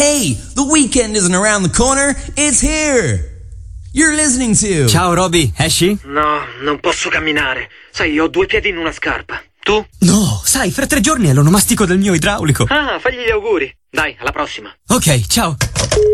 Hey, the weekend isn't around the corner, it's here! You're listening to... Ciao Roby, esci? No, non posso camminare. Sai, ho 2 piedi in una scarpa. Tu? No, sai, fra 3 giorni è l'onomastico del mio idraulico. Ah, fagli gli auguri. Dai, alla prossima. Ok, ciao.